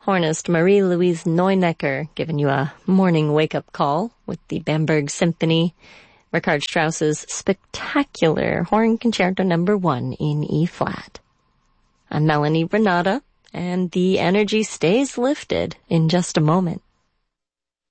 Hornist Marie-Louise Neunecker giving you a morning wake-up call with the Bamberg Symphony, Richard Strauss's spectacular Horn Concerto No. 1 in E-flat. I'm Melanie Renata, and the energy stays lifted in just a moment.